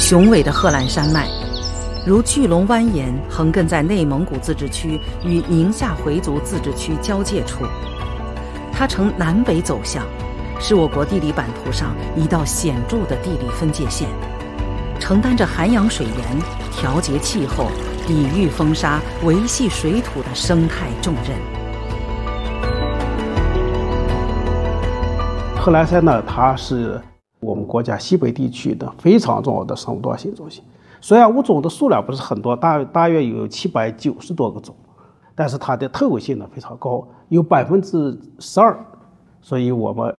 雄伟的贺兰山脉，如巨龙蜿蜒，横亘在内蒙古自治区与宁夏回族自治区交界处。它呈南北走向，是我国地理版图上一道显著的地理分界线，承担着涵养水源、调节气候、抵御风沙、维系水土的生态重任。 贺兰山呢，它是我们国家西北地区的非常重要的生物多样性中心。虽然物种的数量不是很多，大约有790多个种，但是它的特有性呢非常高，有12%。所以我们